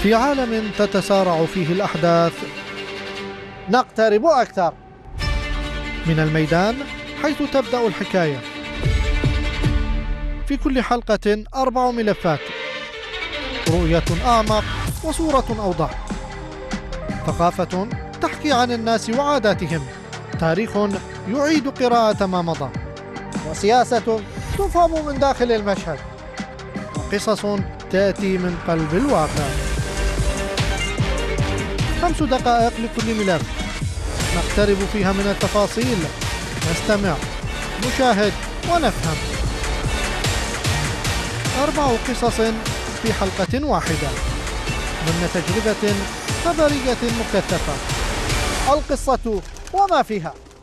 في عالم تتسارع فيه الأحداث نقترب أكثر من الميدان حيث تبدأ الحكاية. في كل حلقة 4 ملفات، رؤية أعمق وصورة أوضح، ثقافة تحكي عن الناس وعاداتهم، تاريخ يعيد قراءة ما مضى، وسياسة تفهم من داخل المشهد، وقصص تأتي من قلب الواقع. 5 دقائق لكل ملف نقترب فيها من التفاصيل، نستمع، نشاهد ونفهم. 4 قصص في حلقة واحدة ضمن تجربة خبرية مكثفة. القصة وما فيها.